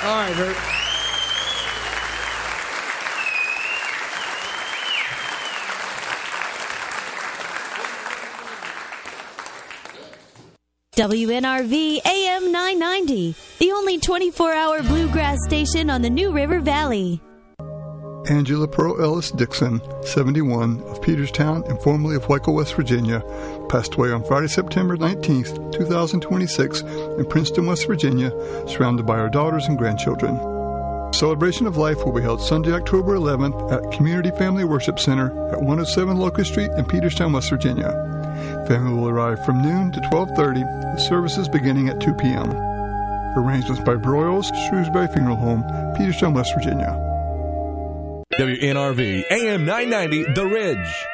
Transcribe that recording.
All right, Hurt. WNRV AM 990, the only 24-hour bluegrass station on the New River Valley. Angela Pearl Ellis Dixon, 71, of Peterstown and formerly of Waco, West Virginia, passed away on Friday, September 19th, 2026, in Princeton, West Virginia, surrounded by her daughters and grandchildren. Celebration of Life will be held Sunday, October 11th at Community Family Worship Center at 107 Locust Street in Peterstown, West Virginia. Family will arrive from noon to 12:30, with services beginning at 2 p.m. Arrangements by Broyles, Shrewsbury Funeral Home, Peterstown, West Virginia. WNRV AM 990, The Ridge.